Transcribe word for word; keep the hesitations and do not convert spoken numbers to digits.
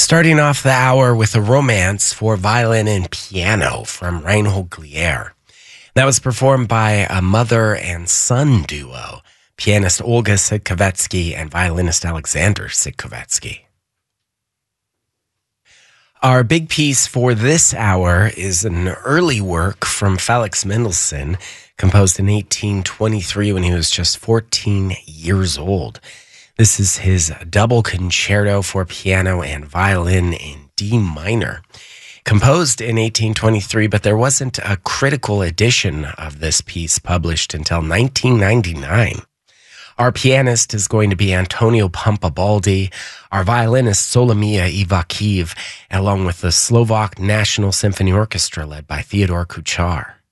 Starting off the hour with a romance for violin and piano from Reinhold Glier. That was performed by a mother and son duo, pianist Olga Sitkovetsky and violinist Alexander Sitkovetsky. Our big piece for this hour is an early work from Felix Mendelssohn, composed in eighteen twenty-three when he was just fourteen years old. This is his double concerto for piano and violin in D minor. Composed in eighteen twenty-three, but there wasn't a critical edition of this piece published until nineteen ninety-nine. Our pianist is going to be Antonio Pampabaldi, our violinist Solomia Ivakiv, along with the Slovak National Symphony Orchestra led by Theodore Kuchar.